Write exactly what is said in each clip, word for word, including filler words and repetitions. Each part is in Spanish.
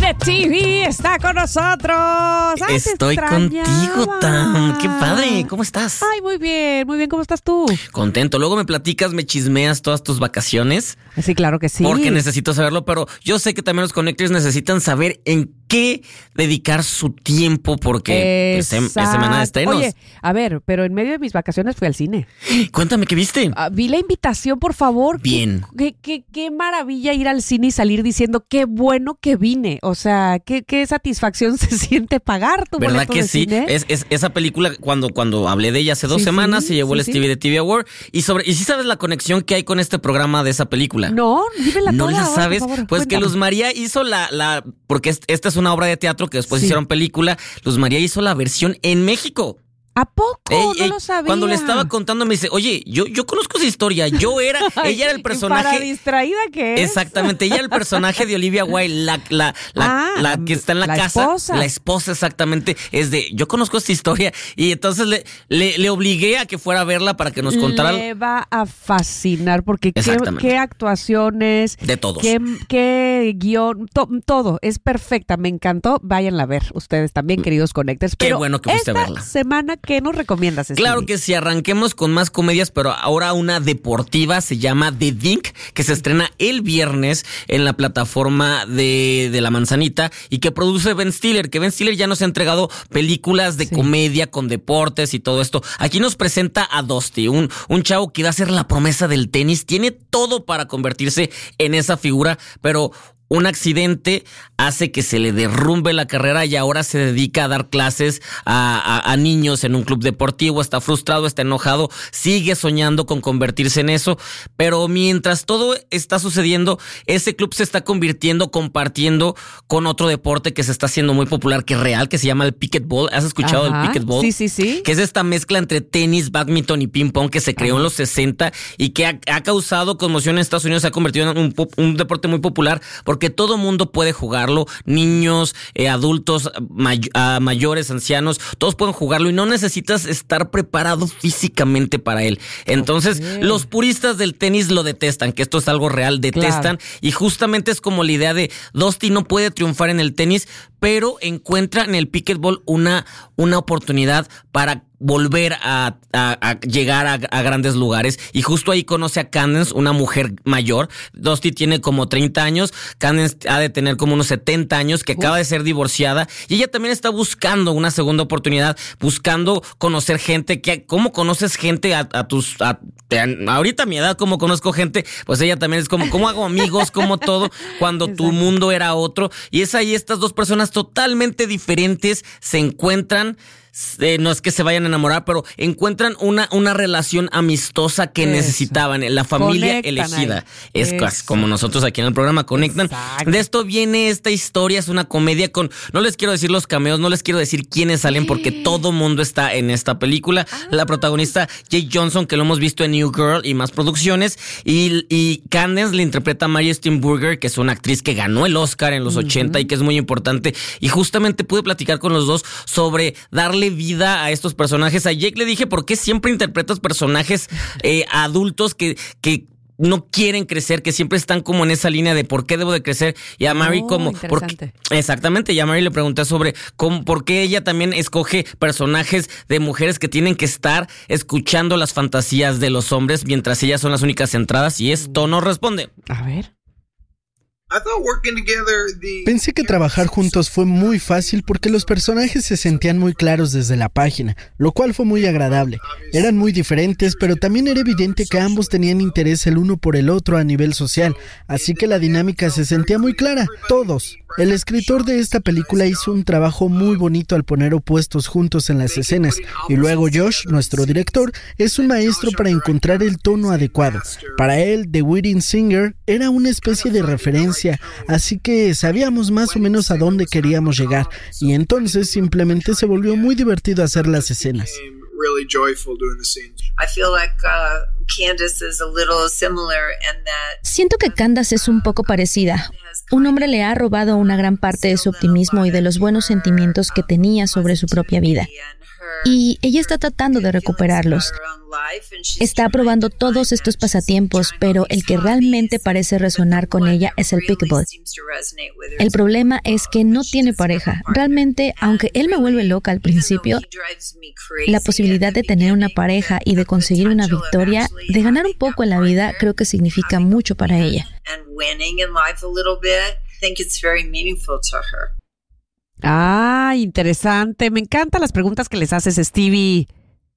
de T V está con nosotros. Ay, Estoy contigo, Tam. Qué padre. ¿Cómo estás? Ay, muy bien, muy bien. ¿Cómo estás tú? Contento. Luego me platicas, me chismeas todas tus vacaciones. Sí, claro que sí. Porque necesito saberlo, pero yo sé que también los Connectors necesitan saber en qué dedicar su tiempo porque pues, es semana de estrenos. Oye, a ver, pero en medio de mis vacaciones fui al cine. Cuéntame, ¿qué viste? Uh, vi la invitación, por favor. Bien. Qué, qué, qué maravilla ir al cine y salir diciendo qué bueno que vine. O sea, qué, qué satisfacción se siente pagar tu ¿Verdad boleto que de sí? cine? Es, es, esa película, cuando, cuando hablé de ella hace dos Sí, semanas, sí, se llevó sí, el sí. Stevie de T V Award. Y sobre y sí sabes la conexión que hay con este programa de esa película. No, dímela ¿No toda la ahora, sabes? por favor, Pues cuéntame. que Luz María hizo la, la porque es- esta es una obra de teatro que después Sí. hicieron película. Luz María hizo la versión en México. ¿A poco? Ey, no ey, lo sabía. Cuando le estaba contando me dice, oye, yo, yo conozco esa historia, yo era, ella era el ¿Y personaje. para distraída que es? Exactamente, ella era el personaje de Olivia Wilde, la, la, la, Ah, la que está en la, la casa. esposa. La esposa, exactamente. Es de, yo conozco esta historia. Y entonces le, le, le obligué a que fuera a verla para que nos contara Le va a fascinar porque qué, Exactamente. qué actuaciones, de todos. qué, qué guión, to- todo es perfecta, me encantó. Váyanla a ver ustedes también, queridos Connectors. Qué Pero bueno que fuiste a esta verla. semana, ¿qué nos recomiendas? Claro Stevie? que sí, arranquemos con más comedias, pero ahora una deportiva, se llama The Dink, que se estrena el viernes en la plataforma de, de La Manzanita y que produce Ben Stiller, que Ben Stiller ya nos ha entregado películas de Sí. comedia con deportes y todo esto. Aquí nos presenta a Dusty, un, un chavo que va a ser la promesa del tenis, tiene todo para convertirse en esa figura, pero un accidente hace que se le derrumbe la carrera y ahora se dedica a dar clases a, a, a niños en un club deportivo. Está frustrado, está enojado, sigue soñando con convertirse en eso, pero mientras todo está sucediendo, ese club se está convirtiendo, compartiendo con otro deporte que se está haciendo muy popular, que es real, que se llama el pickleball. ¿Has escuchado Ajá. del pickleball? Sí, sí, sí. Que es esta mezcla entre tenis, badminton y ping pong que se creó en los sesenta y que ha, ha causado conmoción en Estados Unidos, se ha convertido en un, po- un deporte muy popular porque todo mundo puede jugarlo, niños, eh, adultos, may- ah, mayores, ancianos, todos pueden jugarlo y no necesitas estar preparado físicamente para él. Entonces, Ok. los puristas del tenis lo detestan, que esto es algo real, detestan, y justamente es como la idea de Dusty no puede triunfar en el tenis, pero encuentra en el pickleball una, una oportunidad para volver a, a, a llegar a, a grandes lugares, y justo ahí conoce a Candace, una mujer mayor. Dusty tiene como treinta años, Candace ha de tener como unos setenta años, que acaba de ser divorciada, y ella también está buscando una segunda oportunidad, buscando conocer gente. Que, ¿cómo conoces gente a, a tus... A, a- ahorita a mi edad, ¿cómo conozco gente? Pues ella también es como, ¿cómo hago amigos? Como todo, cuando tu Exacto. mundo era otro, y es ahí estas dos personas totalmente diferentes se encuentran. Eh, no es que se vayan a enamorar, pero encuentran una, una relación amistosa que Eso. necesitaban, la familia Conectan elegida. ahí. Es Eso. casi como nosotros aquí en el programa conectan. Exacto. De esto viene esta historia, es una comedia con, no les quiero decir los cameos, no les quiero decir quiénes salen porque todo mundo está en esta película. La protagonista Jake Johnson, que lo hemos visto en New Girl y más producciones, y, y Candace le interpreta a Mary Steenburgen, que es una actriz que ganó el Oscar en los ochenta y que es muy importante, y justamente pude platicar con los dos sobre darle vida a estos personajes. A Jake le dije, ¿por qué siempre interpretas personajes eh, adultos que, que no quieren crecer, que siempre están como en esa línea de por qué debo de crecer? Y a Mary Oh, como... ¿por qué? interesante. Exactamente, y a Mary le pregunté sobre cómo, por qué ella también escoge personajes de mujeres que tienen que estar escuchando las fantasías de los hombres mientras ellas son las únicas centradas, y esto no responde. A ver. Pensé que trabajar juntos fue muy fácil porque los personajes se sentían muy claros desde la página, lo cual fue muy agradable. Eran muy diferentes, pero también era evidente que ambos tenían interés el uno por el otro a nivel social, así que la dinámica se sentía muy clara, todos. El escritor de esta película hizo un trabajo muy bonito al poner opuestos juntos en las escenas, y luego Josh, nuestro director, es un maestro para encontrar el tono adecuado. Para él, The Wedding Singer era una especie de referencia, así que sabíamos más o menos a dónde queríamos llegar, y entonces simplemente se volvió muy divertido hacer las escenas. really joyful doing the scenes. I feel like uh, Siento que Candace es un poco parecida. Un hombre le ha robado una gran parte de su optimismo y de los buenos sentimientos que tenía sobre su propia vida. Y ella está tratando de recuperarlos. Está probando todos estos pasatiempos, pero el que realmente parece resonar con ella es el pickleball. El problema es que no tiene pareja. Realmente, aunque él me vuelve loca al principio, la posibilidad de tener una pareja y de conseguir una victoria, de ganar un poco en la vida, creo que significa mucho para ella. Ah, interesante. Me encantan las preguntas que les haces, Stevie.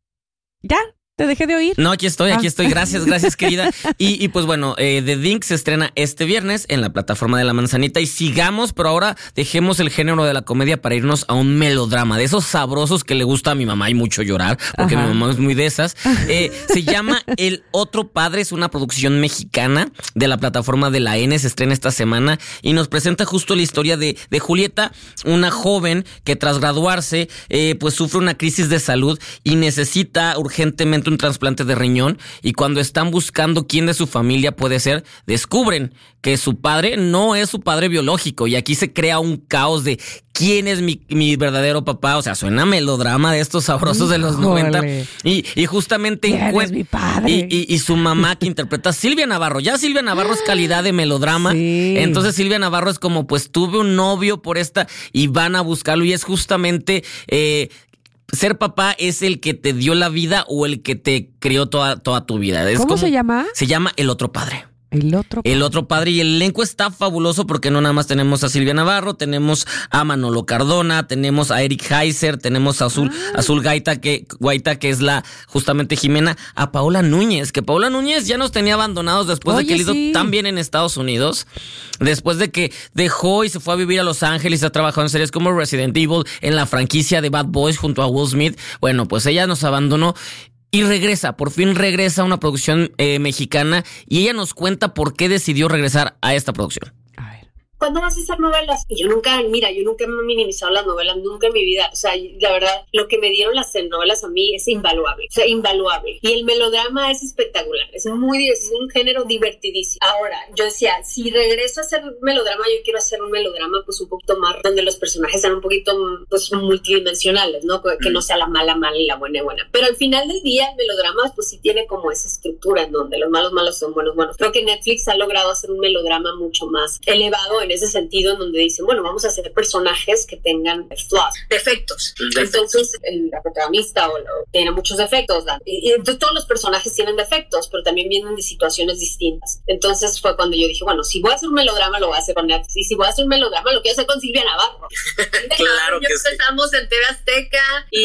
¿Ya? ¿Te dejé de oír? No, aquí estoy, aquí ah. estoy. Gracias, gracias, querida. Y, y pues bueno, eh, The Dink se estrena este viernes en la plataforma de La Manzanita. Y sigamos, pero ahora dejemos el género de la comedia para irnos a un melodrama, de esos sabrosos que le gusta a mi mamá y mucho llorar, porque Ajá. mi mamá es muy de esas. Eh, se llama El Otro Padre, es una producción mexicana de la plataforma de la N, se estrena esta semana y nos presenta justo la historia de, de Julieta, una joven que tras graduarse, eh, pues sufre una crisis de salud y necesita urgentemente un trasplante de riñón, y cuando están buscando quién de su familia puede ser, descubren que su padre no es su padre biológico, y aquí se crea un caos de quién es mi, mi verdadero papá. O sea, suena melodrama de estos sabrosos de los Híjole. noventa, y, y justamente ¿Quién es mi padre? Y, y, y su mamá, que interpreta a Silvia Navarro. Ya Silvia Navarro es calidad de melodrama, sí. Entonces Silvia Navarro es como, pues tuve un novio por esta, y van a buscarlo, y es justamente eh, ser papá es el que te dio la vida o el que te crió toda, toda tu vida. Es ¿Cómo como, se llama? Se llama El Otro Padre. El otro padre. El otro padre, y el elenco está fabuloso porque no nada más tenemos a Silvia Navarro, tenemos a Manolo Cardona, tenemos a Eric Heiser, tenemos a Azul, ah. Azul Gaita, que, Guaita, que es la justamente Jimena, a Paola Núñez, que Paola Núñez ya nos tenía abandonados después Oye, de que le hizo sí. tan bien en Estados Unidos, después de que dejó y se fue a vivir a Los Ángeles, ha trabajado en series como Resident Evil, en la franquicia de Bad Boys junto a Will Smith. Bueno, pues ella nos abandonó y regresa, por fin regresa a una producción eh, mexicana, y ella nos cuenta por qué decidió regresar a esta producción. A ver. ¿Cuándo vas a hacer novelas? Y yo nunca, mira, yo nunca me he minimizado las novelas, nunca en mi vida. O sea, la verdad, lo que me dieron las novelas a mí es invaluable, o sea, invaluable. Y el melodrama es espectacular, es muy, es un género divertidísimo. Ahora, yo decía, si regreso a hacer melodrama, yo quiero hacer un melodrama pues un poquito más, donde los personajes sean un poquito pues multidimensionales, ¿no? Que no sea la mala mala y la buena buena. Pero al final del día, el melodrama pues sí tiene como esa estructura en donde los malos malos son buenos buenos. Creo que Netflix ha logrado hacer un melodrama mucho más elevado en ese sentido, en donde dicen, bueno, vamos a hacer personajes que tengan flaws, defectos. Entonces, el, la protagonista o, o, tiene muchos defectos, y, y entonces todos los personajes tienen defectos, pero también vienen de situaciones distintas. Entonces fue cuando yo dije, bueno, si voy a hacer un melodrama, lo voy a hacer con Netflix, y si voy a hacer un melodrama, lo quiero hacer con Silvia Navarro. Claro que sí. Empezamos en T V Azteca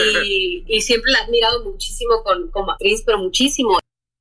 y, y siempre la he admirado muchísimo con, como actriz, pero muchísimo.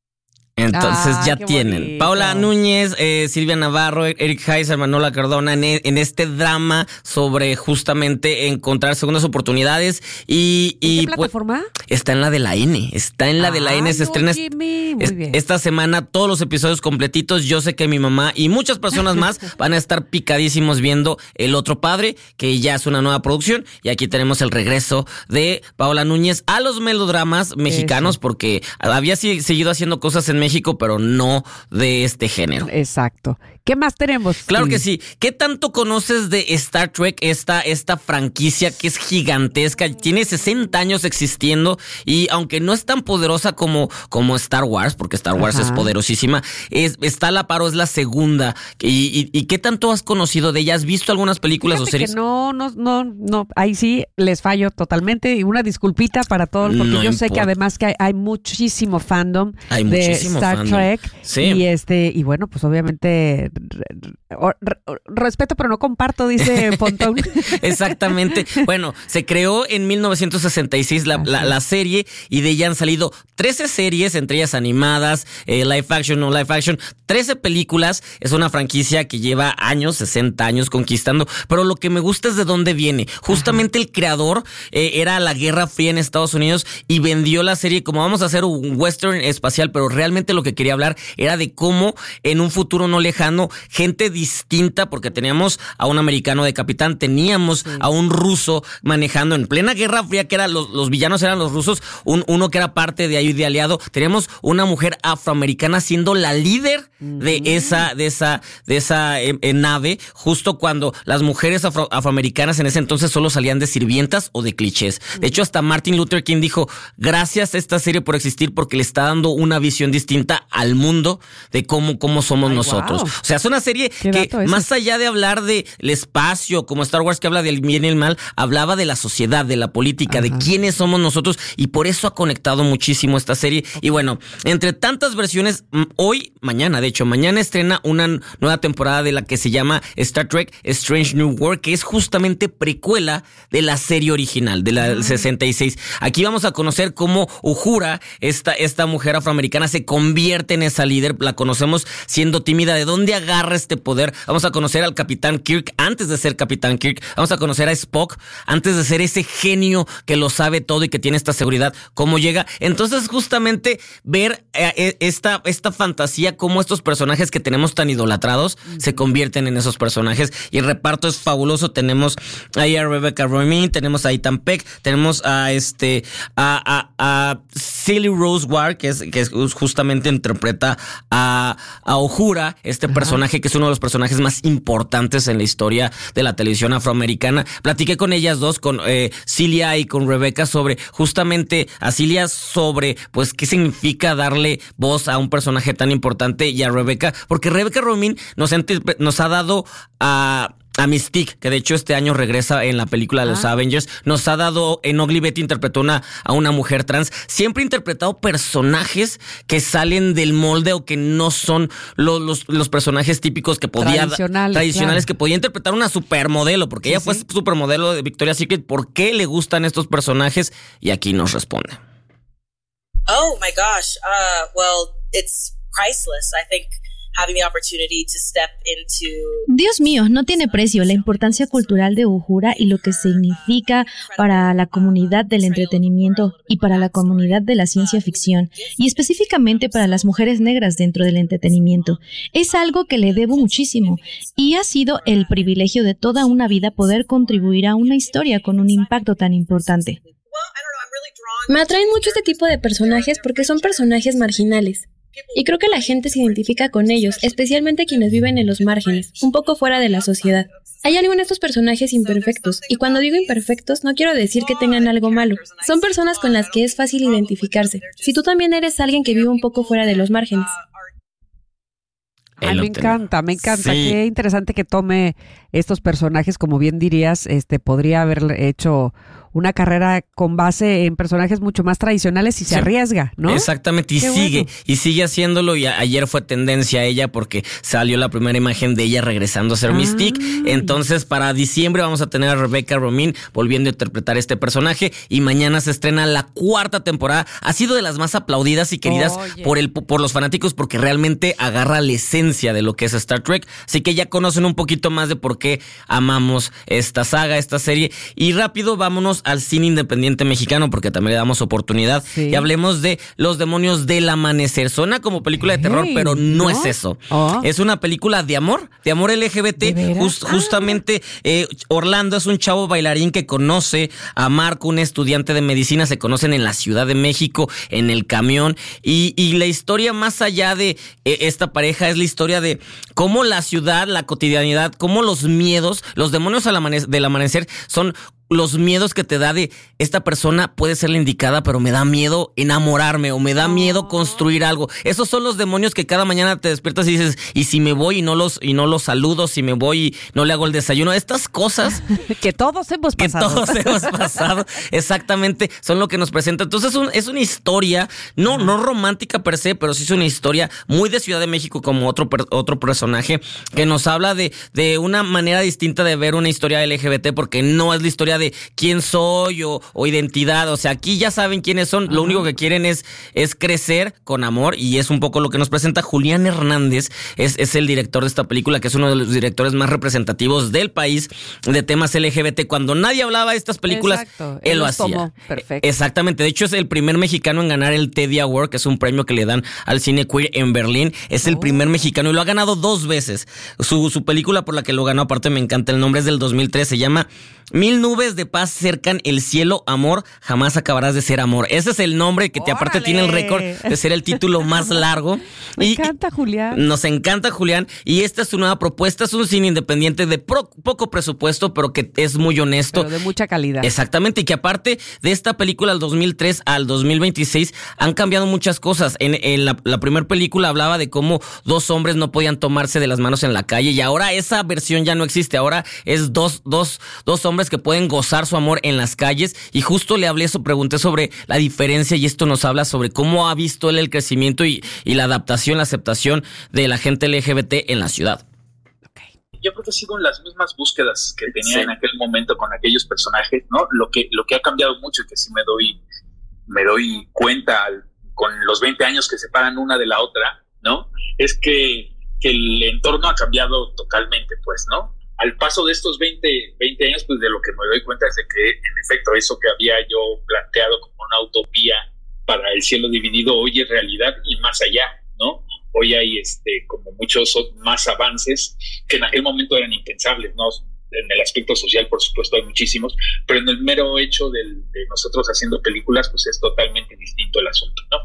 Entonces ah, ya tienen bonito. Paola Núñez, eh, Silvia Navarro, Eric Heiser, Manolo Cardona en, en este drama sobre justamente encontrar segundas oportunidades. Y, y ¿En qué plataforma? Pues, está en la de la N, está en la ah, de la N, se estrena est- est- esta semana todos los episodios completitos. Yo sé que mi mamá y muchas personas más van a estar picadísimos viendo El Otro Padre, que ya es una nueva producción, y aquí tenemos el regreso de Paola Núñez a los melodramas mexicanos. Eso. Porque había seguido haciendo cosas en México, pero no de este género. Exacto. ¿Qué más tenemos? Claro que sí. ¿Qué tanto conoces de Star Trek, esta, esta franquicia que es gigantesca? Tiene sesenta años existiendo, y aunque no es tan poderosa como, como Star Wars, porque Star Wars Ajá. es poderosísima, es, está a la par, o es la segunda. ¿Y, y, y qué tanto has conocido de ella? ¿Has visto algunas películas Fíjate o series? Que no, no, no, no. Ahí sí les fallo totalmente. Y una disculpita para todos, porque no yo importa. sé que además que hay, hay muchísimo fandom hay de muchísimo Star fandom. Trek. Sí. Y este, y bueno, pues obviamente re, re, respeto, pero no comparto, dice Pontón. Exactamente. Bueno, se creó en mil novecientos sesenta y seis la, la, la serie, y de ella han salido trece series, entre ellas animadas, eh, live action, no live action, trece películas. Es una franquicia que lleva años, sesenta años conquistando, pero lo que me gusta es de dónde viene. Justamente Ajá. el creador eh, era la Guerra Fría en Estados Unidos, y vendió la serie como vamos a hacer un western espacial, pero realmente lo que quería hablar era de cómo en un futuro no lejano, gente distinta porque teníamos a un americano de capitán, teníamos sí. a un ruso manejando en plena Guerra Fría, que eran los, los villanos eran los rusos, un, uno que era parte de ahí de aliado, teníamos una mujer afroamericana siendo la líder uh-huh. de esa, de esa, de esa eh, eh, nave, justo cuando las mujeres afro, afroamericanas en ese entonces solo salían de sirvientas o de clichés. De hecho, hasta Martin Luther King dijo, gracias a esta serie por existir porque le está dando una visión distinta al mundo de cómo, cómo somos Ay, nosotros. Wow. O sea, es una serie que más allá de hablar del espacio, como Star Wars que habla del bien y el mal, hablaba de la sociedad, de la política, Ajá. de quiénes somos nosotros, y por eso ha conectado muchísimo esta serie. Okay. Y bueno, entre tantas versiones, hoy, mañana, de hecho, mañana estrena una nueva temporada de la que se llama Star Trek Strange New World, que es justamente precuela de la serie original, de la del sesenta y seis. Aquí vamos a conocer cómo Uhura, esta, esta mujer afroamericana, se convierte en esa líder. La conocemos siendo tímida. ¿De dónde agarra este poder? Vamos a conocer al Capitán Kirk antes de ser Capitán Kirk. Vamos a conocer a Spock antes de ser ese genio que lo sabe todo y que tiene esta seguridad. ¿Cómo llega? Entonces, justamente ver eh, esta, esta fantasía, cómo estos personajes que tenemos tan idolatrados mm. se convierten en esos personajes. Y el reparto es fabuloso. Tenemos ahí a Rebecca Romijn, tenemos a Ethan Peck, tenemos a este a, a, a Cilly Rose Ward, que es, que es justamente interpreta a, a Uhura, este Ajá. personaje que es uno de los personajes más importantes en la historia de la televisión afroamericana. Platiqué con ellas dos, con eh, Cilia y con Rebecca, sobre justamente a Cilia sobre pues qué significa darle voz a un personaje tan importante, y a Rebecca, porque Rebecca Romijn nos, nos ha dado a a Mystique, que de hecho este año regresa en la película de los ah. Avengers. Nos ha dado, en Ugly Betty interpretó una, a una mujer trans. Siempre ha interpretado personajes que salen del molde o que no son los, los, los personajes típicos que podía tradicionales, tradicionales claro. que podía interpretar una supermodelo, porque sí, ella fue sí. supermodelo de Victoria's Secret. ¿Por qué le gustan estos personajes? Y aquí nos responde. Oh my gosh, uh, well, it's priceless, I think. Dios mío, no tiene precio la importancia cultural de Uhura y lo que significa para la comunidad del entretenimiento y para la comunidad de la ciencia ficción, y específicamente para las mujeres negras dentro del entretenimiento. Es algo que le debo muchísimo, y ha sido el privilegio de toda una vida poder contribuir a una historia con un impacto tan importante. Me atraen mucho este tipo de personajes porque son personajes marginales. Y creo que la gente se identifica con ellos, especialmente quienes viven en los márgenes, un poco fuera de la sociedad. Hay algo en estos personajes imperfectos, y cuando digo imperfectos no quiero decir que tengan algo malo. Son personas con las que es fácil identificarse. Si tú también eres alguien que vive un poco fuera de los márgenes. Ay, me encanta, me encanta. Sí. Qué interesante que tome estos personajes, como bien dirías, este podría haber hecho una carrera con base en personajes mucho más tradicionales y se sí. arriesga, ¿no? Exactamente, y Qué sigue, bueno. y sigue haciéndolo, y a, ayer fue tendencia a ella porque salió la primera imagen de ella regresando a ser ah. Mystique. Entonces, para diciembre vamos a tener a Rebecca Romijn volviendo a interpretar este personaje, y mañana se estrena la cuarta temporada. Ha sido de las más aplaudidas y queridas Oye. por el por los fanáticos porque realmente agarra la esencia de lo que es Star Trek, así que ya conocen un poquito más de por qué amamos esta saga, esta serie. Y rápido vámonos al cine independiente mexicano porque también le damos oportunidad sí. y hablemos de Los Demonios del Amanecer. Suena como película de terror, hey, pero no, ¿no? es eso. Oh. Es una película de amor, de amor L G B T. Just, justamente eh, Orlando es un chavo bailarín que conoce a Marco, un estudiante de medicina. Se conocen en la Ciudad de México, en el camión, y, y la historia más allá de eh, esta pareja es la historia de cómo la ciudad, la cotidianidad, cómo los miedos, los demonios al amane- del amanecer son los miedos que te da de esta persona puede ser la indicada, pero me da miedo enamorarme o me da miedo construir algo. Esos son los demonios que cada mañana te despiertas y dices, y si me voy y no los y no los saludo, si me voy y no le hago el desayuno, estas cosas que todos hemos pasado. Que todos hemos pasado, exactamente, son lo que nos presenta. Entonces es, un, es una historia, no, no romántica per se, pero sí es una historia muy de Ciudad de México, como otro, otro personaje que nos habla de, de una manera distinta de ver una historia L G B T, porque no es la historia de de quién soy o, o identidad. O sea, aquí ya saben quiénes son. Ajá. Lo único que quieren es, es crecer con amor y es un poco lo que nos presenta Julián Hernández. Es, es el director de esta película, que es uno de los directores más representativos del país de temas L G B T. Cuando nadie hablaba de estas películas, Exacto. él, él lo hacía. Tomó. Perfecto. Exactamente. De hecho, es el primer mexicano en ganar el Teddy Award, que es un premio que le dan al cine queer en Berlín. Es el oh. primer mexicano y lo ha ganado dos veces. Su, su película por la que lo ganó, aparte me encanta el nombre, es del dos mil tres. Se llama Mil nubes de paz cercan el cielo, amor, jamás acabarás de ser amor. Ese es el nombre que te, aparte tiene el récord de ser el título más largo. Me y, encanta, Julián. Nos encanta, Julián. Y esta es su nueva propuesta. Es un cine independiente de pro, poco presupuesto, pero que es muy honesto. Pero de mucha calidad. Exactamente. Y que aparte de esta película, al dos mil tres al dos mil veintiséis, han cambiado muchas cosas. En, en la, la primera película hablaba de cómo dos hombres no podían tomarse de las manos en la calle. Y ahora esa versión ya no existe. Ahora es dos, dos, dos hombres que pueden gozar su amor en las calles. Y justo le hablé eso, pregunté sobre la diferencia, y esto nos habla sobre cómo ha visto él el crecimiento y, y la adaptación, la aceptación de la gente L G B T en la ciudad. Yo creo que sigo en las mismas búsquedas que tenía sí. en aquel momento con aquellos personajes, ¿no? Lo que, lo que ha cambiado mucho y que sí me doy, me doy cuenta al, con los veinte años que separan una de la otra, ¿no? Es que, que el entorno ha cambiado totalmente, pues, ¿no? Al paso de estos veinte, veinte años, pues de lo que me doy cuenta es de que, en efecto, eso que había yo planteado como una utopía para el cielo dividido hoy es realidad y más allá, ¿no? Hoy hay este como muchos más avances que en aquel momento eran impensables, ¿no? En el aspecto social, por supuesto, hay muchísimos, pero en el mero hecho del, de nosotros haciendo películas, pues es totalmente distinto el asunto, ¿no?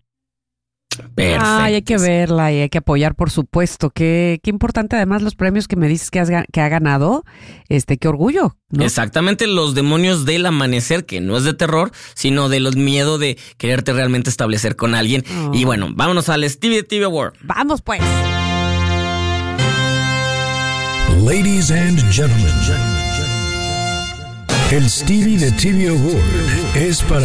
Perfecto. Ay, hay que verla y hay que apoyar, por supuesto. Qué, qué importante, además, los premios que me dices que, has, que ha ganado. Este, qué orgullo, ¿no? Exactamente, Los demonios del amanecer, que no es de terror, sino de los miedo de quererte realmente establecer con alguien. Oh. Y bueno, vámonos al Stevie T V Award. Vamos, pues. Ladies and gentlemen, el Stevie de T V Award es para...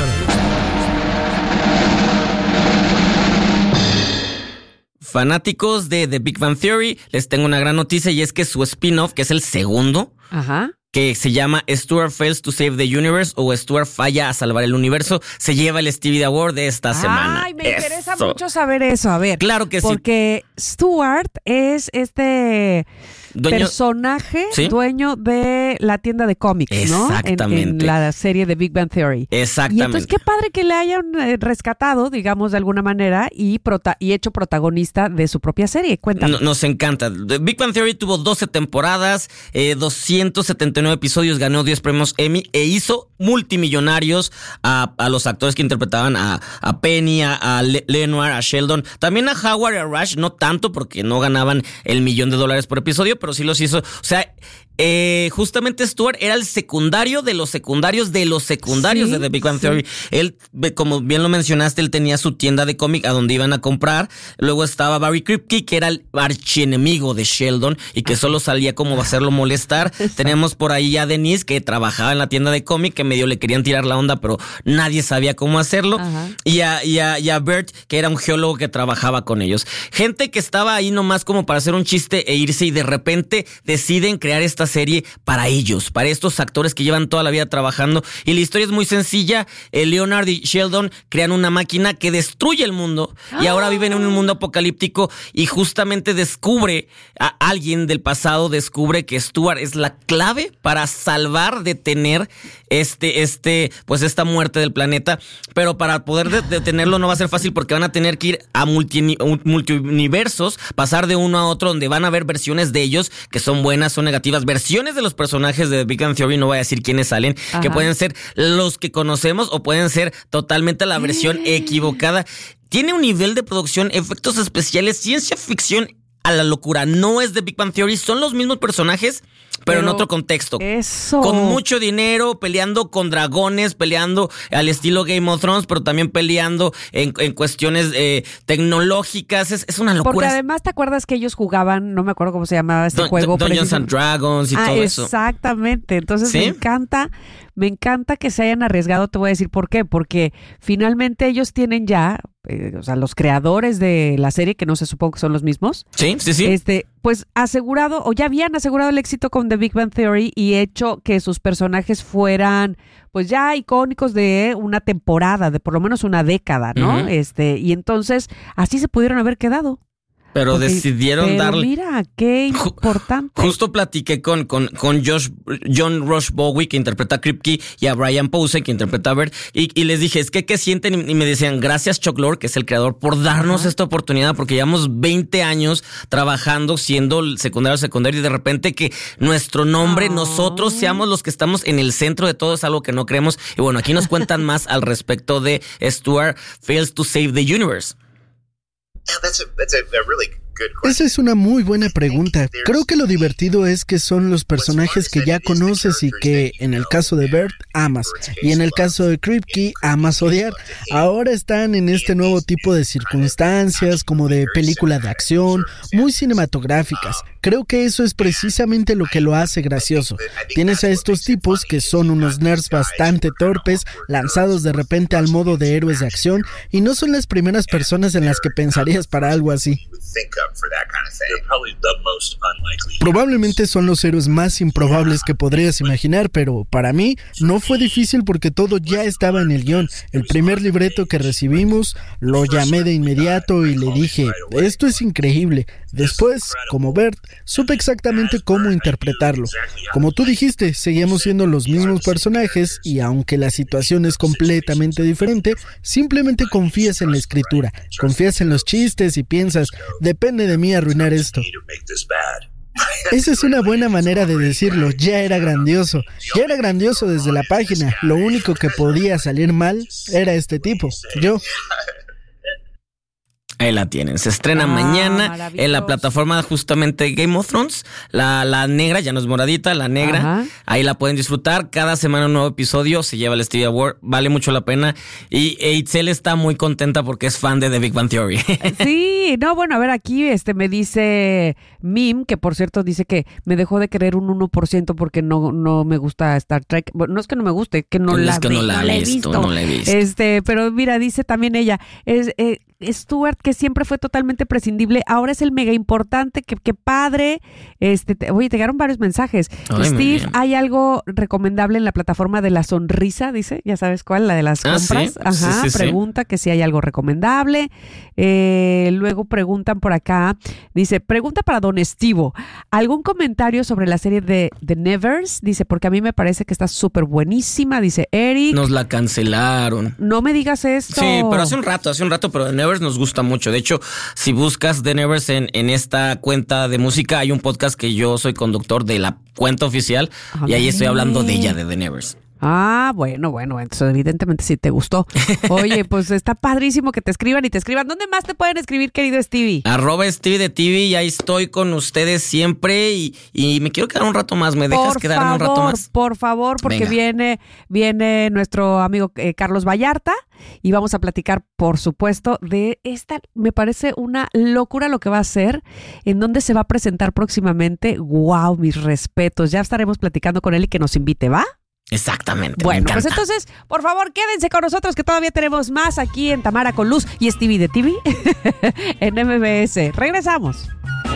Fanáticos de The Big Bang Theory, les tengo una gran noticia, y es que su spin-off, que es el segundo, Ajá. que se llama Stuart Fails to Save the Universe o Stuart Falla a Salvar el Universo, se lleva el Stevie Award de esta Ay, semana. Ay, me eso. interesa mucho saber eso. A ver. Claro que porque sí. Porque Stuart es este... Dueño, personaje ¿sí? dueño de la tienda de cómics, ¿no? Exactamente. En, en la serie de Big Bang Theory. Exactamente. Y entonces qué padre que le hayan rescatado, digamos, de alguna manera y, prota- y hecho protagonista de su propia serie. Cuéntame. Nos encanta. Big Bang Theory tuvo doce temporadas, eh, doscientos setenta y nueve episodios, ganó diez premios Emmy e hizo multimillonarios a, a los actores que interpretaban a, a Penny, a, a Le- Lenoir, a Sheldon, también a Howard y a Rush, no tanto porque no ganaban el millón de dólares por episodio, pero sí los hizo. O sea, eh, justamente Stuart era el secundario de los secundarios de los secundarios ¿Sí? de The Big Bang Theory. Sí. Él, como bien lo mencionaste, él tenía su tienda de cómic a donde iban a comprar. Luego estaba Barry Kripke, que era el archienemigo de Sheldon y que solo salía como a hacerlo molestar. Tenemos por ahí a Denise, que trabajaba en la tienda de cómic, que medio le querían tirar la onda, pero nadie sabía cómo hacerlo. Y a, y, a, y a Bert, que era un geólogo que trabajaba con ellos. Gente que estaba ahí nomás como para hacer un chiste e irse, y de repente deciden crear esta serie para ellos, para estos actores que llevan toda la vida trabajando. Y la historia es muy sencilla. Eh, Leonard y Sheldon crean una máquina que destruye el mundo ah. y ahora viven en un mundo apocalíptico, y justamente descubre a alguien del pasado, descubre que Stuart es la clave para salvar, detener este, este, pues esta muerte del planeta. Pero para poder de- detenerlo no va a ser fácil, porque van a tener que ir a multi- multiuniversos, pasar de uno a otro, donde van a haber versiones de ellos que son buenas, son negativas, versiones de los personajes de Big Bang Theory, no voy a decir quiénes salen, Ajá. que pueden ser los que conocemos o pueden ser totalmente la versión equivocada. Tiene un nivel de producción, efectos especiales, ciencia ficción a la locura. No es de Big Bang Theory, son los mismos personajes, pero, pero en otro contexto. Eso. Con mucho dinero, peleando con dragones, peleando al estilo Game of Thrones, pero también peleando en, en cuestiones eh, tecnológicas. Es, es una locura. Porque además te acuerdas que ellos jugaban, no me acuerdo cómo se llamaba este Dun- juego. Dungeons and Dragons y ah, todo eso. Exactamente. Entonces ¿Sí? me encanta, me encanta que se hayan arriesgado. Te voy a decir por qué. Porque finalmente ellos tienen ya, eh, o sea, los creadores de la serie, que no se supongo que son los mismos. Sí, sí, sí. Este, pues asegurado, o ya habían asegurado el éxito con The Big Bang Theory y hecho que sus personajes fueran pues ya icónicos de una temporada, de por lo menos una década, ¿no? Uh-huh. Este, y entonces así se pudieron haber quedado. Pero Porque, decidieron pero darle... mira, qué importante. Justo platiqué con, con, con Josh, John Rush Bowie, que interpreta a Kripke, y a Brian Posehn, que interpreta a Bert, y, y les dije, es que, ¿qué sienten? Y me decían, gracias Chuck Lorre, que es el creador, por darnos uh-huh. esta oportunidad, porque llevamos veinte años trabajando, siendo secundario, secundario, y de repente que nuestro nombre, uh-huh. nosotros seamos los que estamos en el centro de todo, es algo que no creemos. Y bueno, aquí nos cuentan más al respecto de Stuart Fails to Save the Universe. Esa es una muy buena pregunta. Creo que lo divertido es que son los personajes que ya conoces y que, en el caso de Bert, amas. Y en el caso de Kripke, amas odiar. Ahora están en este nuevo tipo de circunstancias, como de película de acción, muy cinematográficas. Creo que eso es precisamente lo que lo hace gracioso. Tienes a estos tipos que son unos nerds bastante torpes, lanzados de repente al modo de héroes de acción, y no son las primeras personas en las que pensarías para algo así. Probablemente son los héroes más improbables que podrías imaginar, pero para mí no fue difícil porque todo ya estaba en el guión. El primer libreto que recibimos, lo llamé de inmediato y le dije, esto es increíble. Después, como Bert, supe exactamente cómo interpretarlo. Como tú dijiste, seguimos siendo los mismos personajes y aunque la situación es completamente diferente, simplemente confías en la escritura, confías en los chistes y piensas, depende de mí arruinar esto. Esa es una buena manera de decirlo, ya era grandioso. Ya era grandioso desde la página. Lo único que podía salir mal era este tipo, yo. Ahí la tienen, se estrena ah, mañana en la plataforma justamente Game of Thrones, la, la negra, ya no es moradita, la negra, ajá. Ahí la pueden disfrutar, cada semana un nuevo episodio, se lleva el Stevie Award, vale mucho la pena, y Itzel está muy contenta porque es fan de The Big Bang Theory. Sí, no, bueno, a ver, aquí este me dice Mim, que por cierto dice que me dejó de querer un uno por ciento porque no, no me gusta Star Trek, bueno, no es que no me guste, que no, la, es que ve, no la, no la he visto, no la he visto. Este, pero mira, dice también ella, es... Eh, Stuart, que siempre fue totalmente prescindible, ahora es el mega importante, que, que padre. Este, te, oye, te llegaron varios mensajes. Ay, Steve, ¿hay algo recomendable en la plataforma de la sonrisa? Dice, ya sabes cuál, la de las ah, compras. ¿sí? Ajá, sí, sí, pregunta sí. que si hay algo recomendable. Eh, luego preguntan por acá, dice, pregunta para don Estivo, ¿algún comentario sobre la serie de The Nevers? Dice, porque a mí me parece que está súper buenísima, dice Eric. Nos la cancelaron. No me digas esto. Sí, pero hace un rato, hace un rato, pero The Nevers nos gusta mucho. De hecho, si buscas The Nevers en, en esta cuenta de música, hay un podcast que yo soy conductor de la cuenta oficial okay. Y ahí estoy hablando de ella, de The Nevers. Ah, bueno, bueno, entonces evidentemente sí te gustó. Oye, pues está padrísimo que te escriban y te escriban. ¿Dónde más te pueden escribir, querido Stevie? Arroba Stevie de T V, y ahí estoy con ustedes siempre y, y me quiero quedar un rato más. ¿Me dejas por quedarme favor, un rato más? Por favor, porque Venga. viene viene nuestro amigo eh, Carlos Vallarta y vamos a platicar, por supuesto, de esta, me parece una locura lo que va a ser, en dónde se va a presentar próximamente. Wow, mis respetos. Ya estaremos platicando con él y que nos invite, ¿va? Exactamente. Bueno, pues entonces, por favor, quédense con nosotros que todavía tenemos más aquí en Tamara con Luz y Stevie de T V en M B S. Regresamos.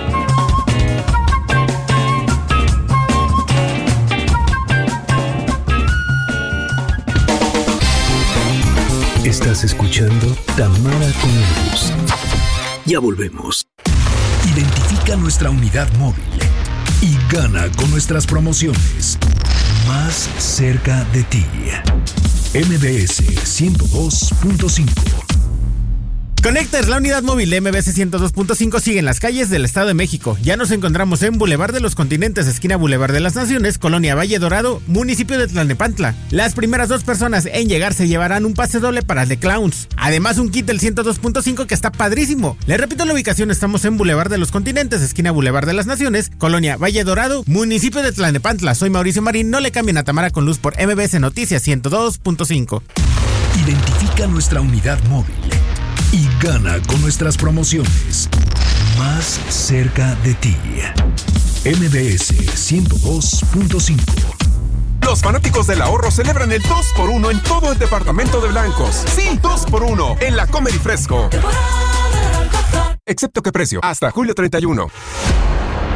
Estás escuchando Tamara con Luz. Ya volvemos. Identifica nuestra unidad móvil y gana con nuestras promociones. Más cerca de ti. M B S ciento dos punto cinco. Connectors, la unidad móvil de M B S ciento dos punto cinco sigue en las calles del Estado de México. Ya nos encontramos en Boulevard de los Continentes, esquina Boulevard de las Naciones, Colonia Valle Dorado, municipio de Tlalnepantla. Las primeras dos personas en llegar se llevarán un pase doble para The Clowns. Además, un kit del ciento dos punto cinco que está padrísimo. Les repito la ubicación, estamos en Boulevard de los Continentes, esquina Boulevard de las Naciones, Colonia Valle Dorado, municipio de Tlalnepantla. Soy Mauricio Marín, no le cambien a Tamara con Luz por M B S Noticias ciento dos punto cinco. Identifica nuestra unidad móvil y gana con nuestras promociones. Más cerca de ti. M B S ciento dos punto cinco. Los fanáticos del ahorro celebran el dos por uno en todo el departamento de blancos. Sí, dos por uno en la Comer y Fresco. Excepto que precio, hasta julio treinta y uno.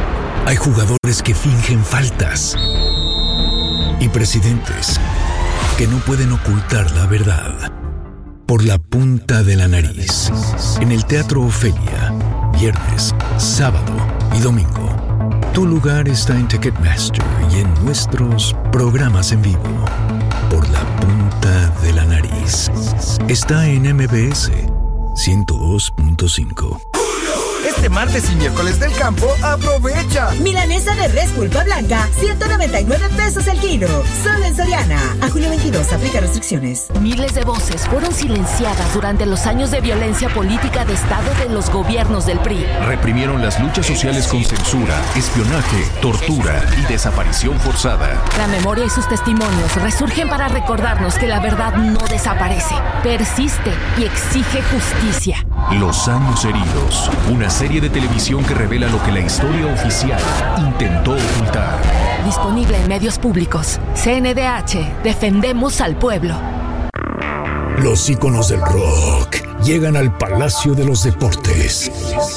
Hay jugadores que fingen faltas y presidentes que no pueden ocultar la verdad. Por la punta de la nariz. En el Teatro Ofelia, viernes, sábado y domingo. Tu lugar está en Ticketmaster y en nuestros programas en vivo. Por la punta de la nariz. Está en M B S ciento dos punto cinco. Este martes y miércoles del campo, aprovecha. Milanesa de res pulpa blanca, ciento noventa y nueve pesos el kilo. Solo en Soriana. A julio veintidós, aplica restricciones. Miles de voces fueron silenciadas durante los años de violencia política de Estado de los gobiernos del P R I. Reprimieron las luchas sociales con censura, espionaje, tortura y desaparición forzada. La memoria y sus testimonios resurgen para recordarnos que la verdad no desaparece, persiste y exige justicia. Los años heridos. Una serie de televisión que revela lo que la historia oficial intentó ocultar. Disponible en medios públicos. C N D H. Defendemos al pueblo. Los íconos del rock llegan al Palacio de los Deportes.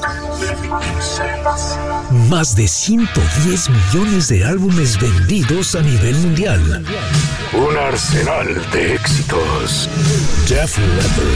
Más de ciento diez millones de álbumes vendidos a nivel mundial. Un arsenal de éxitos. Def Leppard,